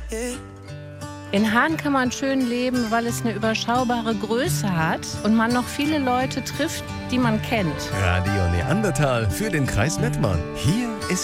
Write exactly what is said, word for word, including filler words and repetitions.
In Hahn kann man schön leben, weil es eine überschaubare Größe hat und man noch viele Leute trifft, die man kennt. Radio Neandertal für den Kreis Mettmann. Hier ist